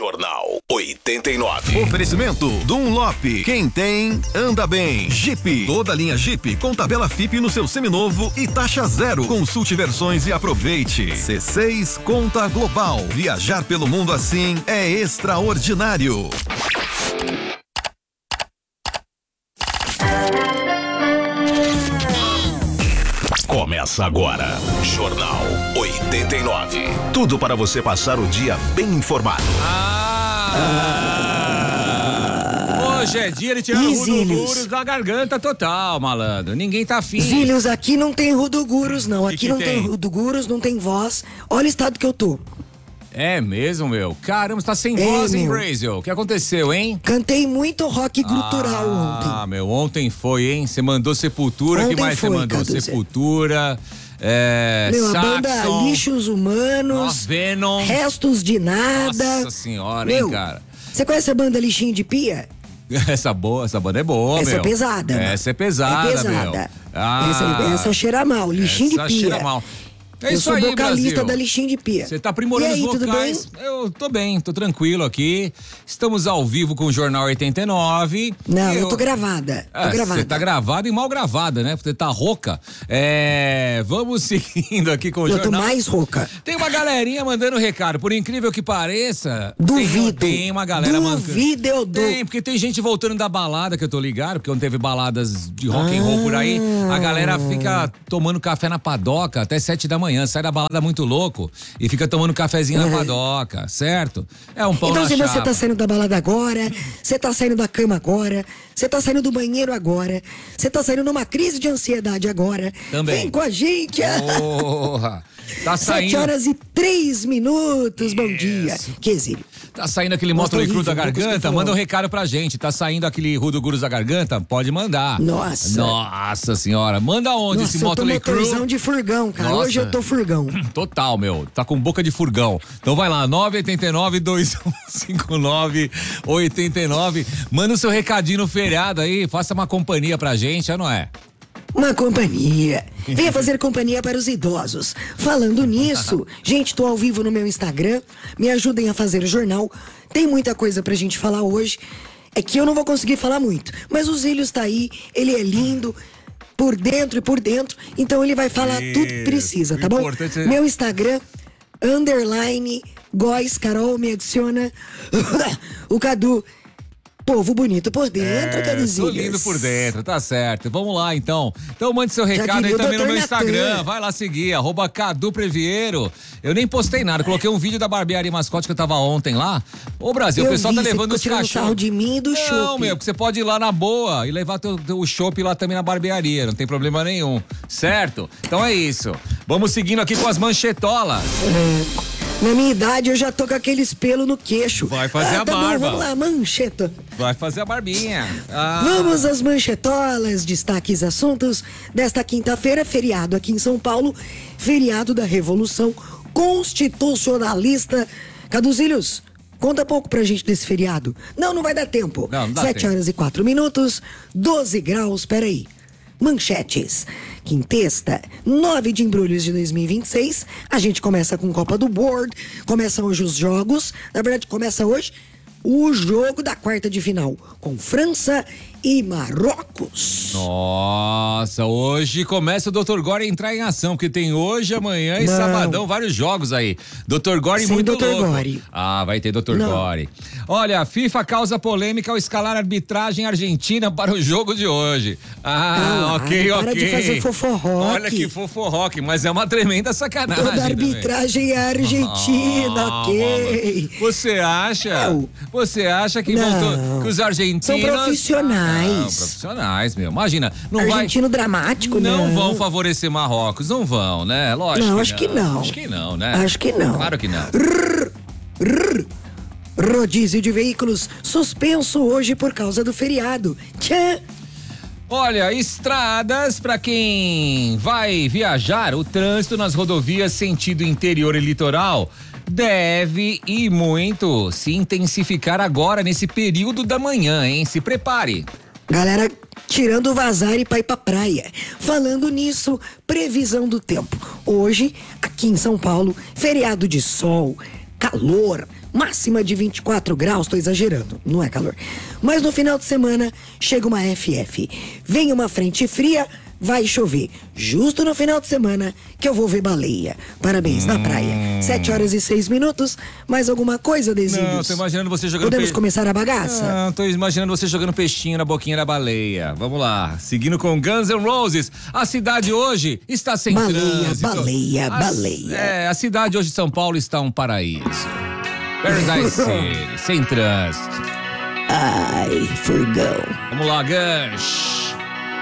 Jornal 89. Oferecimento Dunlop. Quem tem, anda bem. Jeep. Toda linha Jeep com tabela FIP no seu seminovo e taxa zero. Consulte versões e aproveite. C6 Conta Global. Viajar pelo mundo assim é extraordinário. Começa agora, Jornal 89. Tudo para você passar o dia bem informado. Hoje é dia de tirar o Rudogurus da garganta total, malandro. Ninguém tá afim. Zílios, aqui não tem Rudogurus, não. Aqui não tem Rudogurus, não tem voz. Olha o estado que eu tô. É mesmo, meu? Caramba, você tá sem voz, hein, Brasil? O que aconteceu, hein? Cantei muito rock gutural ontem. Ah, meu, ontem foi, hein? Você mandou Sepultura, o que mais você mandou? Cadu, Sepultura, meu, Saxon, a banda Lixos Humanos, Venom, Restos de Nada. Nossa senhora, meu, hein, cara? Você conhece a banda Lixinho de Pia? Essa banda é boa, essa meu. É pesada. Essa é pesada, é pesada. Meu. Essa cheira mal, Lixinho de Pia. Cheira mal. Eu sou vocalista da Lixinho de Pia. Você tá aprimorando os vocais. Tudo bem? Eu tô bem, tô tranquilo aqui. Estamos ao vivo com o Jornal 89. Não, eu tô gravada. Você tá gravada e mal gravada, né? Porque você tá rouca. Vamos seguindo aqui com o Jornal. Eu tô mais rouca. Tem uma galerinha mandando recado. Por incrível que pareça. Duvido. Tem uma galera mandando. Duvido, eu dou. Tem, porque tem gente voltando da balada, que eu tô ligado, porque não teve baladas de rock and roll por aí. A galera fica tomando café na padoca até 7 da manhã. Sai da balada muito louco e fica tomando cafezinho na padoca, certo? É um pão então, na se chapa. você tá saindo da balada agora, você tá saindo da cama agora, você tá saindo do banheiro agora, você tá saindo numa crise de ansiedade agora, também. Vem com a gente! Porra! Tá saindo... 7h03, bom dia. Que exílio. Tá saindo aquele Motley Crue da garganta? Manda um recado pra gente. Tá saindo aquele Rudogurus da garganta? Pode mandar. Nossa senhora. Manda onde esse Motley Crue? Eu tô de furgão, cara. Nossa. Hoje eu tô furgão. Total, meu. Tá com boca de furgão. Então vai lá, 989-2159-89. Manda o seu recadinho no feriado aí. Faça uma companhia pra gente, não é? Uma companhia. Venha fazer companhia para os idosos. Falando nisso, gente, tô ao vivo no meu Instagram. Me ajudem a fazer o jornal. Tem muita coisa pra gente falar hoje. É que eu não vou conseguir falar muito. Mas o Zílios tá aí, ele é lindo, por dentro e por dentro. Então ele vai falar tudo que precisa, tá bom? Meu Instagram, _Góes Carol, me adiciona. O Cadu. Povo bonito por dentro, Carizinhos. Tô lindo por dentro, tá certo. Vamos lá, então. Então mande seu recado aí também no meu Instagram. Vai lá seguir, @Cadu Previeiro. Eu nem postei nada, coloquei um vídeo da barbearia mascote que eu tava ontem lá. Ô, Brasil, o pessoal tá levando os cachorros. De mim e do shopping. Não, meu, porque você pode ir lá na boa e levar o shopping lá também na barbearia, não tem problema nenhum, certo? Então é isso. Vamos seguindo aqui com as manchetolas. Na minha idade, eu já tô com aqueles pelos no queixo. Vai fazer a barba. Bom, vamos lá, mancheta. Vai fazer a barbinha. Vamos às manchetolas, destaques, assuntos desta quinta-feira, feriado aqui em São Paulo, feriado da Revolução Constitucionalista. Caduzílios, conta pouco pra gente desse feriado. Não vai dar tempo. Não dá 7h04, 12 graus, peraí. Manchetes. Quintesta, 9 de embrulhos de 2026. A gente começa com Copa do World. Começam hoje os jogos. Na verdade, começa hoje o jogo da quarta de final com França e Marrocos. Nossa, hoje começa o Dr. Gore a entrar em ação, porque tem hoje, amanhã e sabadão vários jogos aí. Dr. Gore muito Dr. louco. Gore. Vai ter Dr. Gore. Olha, a FIFA causa polêmica ao escalar a arbitragem argentina para o jogo de hoje. Ok. Para de fazer foforroque. Olha que foforroque, mas é uma tremenda sacanagem. Toda a arbitragem é argentina, ok. Você acha que os argentinos... São profissionais. Profissionais, meu. Imagina, argentino dramático, não vão favorecer Marrocos, não vão, né? Lógico. Não, acho que não. Acho que não, né? Acho que não. Claro que não. Rodízio de veículos suspenso hoje por causa do feriado. Tchã! Olha, estradas, para quem vai viajar, o trânsito nas rodovias sentido interior e litoral deve e muito se intensificar agora nesse período da manhã, hein? Se prepare. Galera, tirando o vazare pra ir pra praia. Falando nisso, previsão do tempo. Hoje, aqui em São Paulo, feriado de sol, calor, máxima de 24 graus, tô exagerando, não é calor. Mas no final de semana chega uma FF, vem uma frente fria, vai chover. Justo no final de semana que eu vou ver baleia. Parabéns, na praia. 7h06. Mais alguma coisa, Desilhos? Não, tô imaginando você jogando Podemos começar a bagaça? Não, tô imaginando você jogando peixinho na boquinha da baleia. Vamos lá, seguindo com Guns N' Roses. A cidade hoje está sem trânsito. Baleia. A cidade hoje de São Paulo está um paraíso. Paradise City, sem trânsito. Ai, furgão. Vamos lá, Guns.